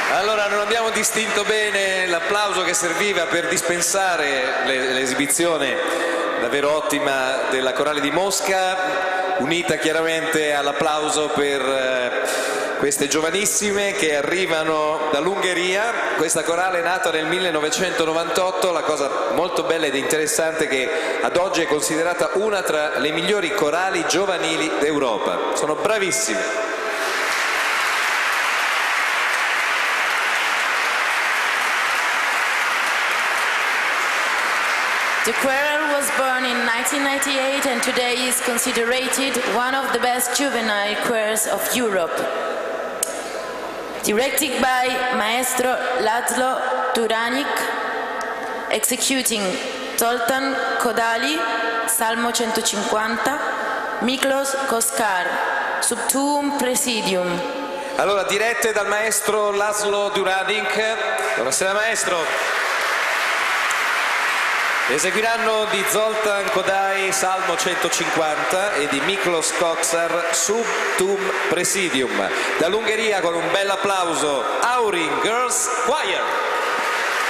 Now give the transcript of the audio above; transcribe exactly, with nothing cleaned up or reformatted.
Allora, non abbiamo distinto bene l'applauso che serviva per dispensare l'esibizione davvero ottima della Corale di Mosca, unita chiaramente all'applauso per queste giovanissime che arrivano dall'Ungheria. Questa corale è nata nel millenovecentonovantotto, la cosa molto bella ed interessante è che ad oggi è considerata una tra le migliori corali giovanili d'Europa. Sono bravissime. The choral was born in nineteen ninety-eight and today is considered one of the best juvenile choirs of Europe. Directed by Maestro Laszlo Duranik, executing Zoltán Kodály, Salmo centocinquanta, Miklos Koskar, Sub Tuum Praesidium. Allora, dirette dal maestro Laszlo Duranik. Buonasera maestro. Eseguiranno di Zoltán Kodály Salmo centocinquanta e di Miklos Koskar Sub Tuum Praesidium. Dall'Ungheria con un bel applauso Aurin Girls Choir.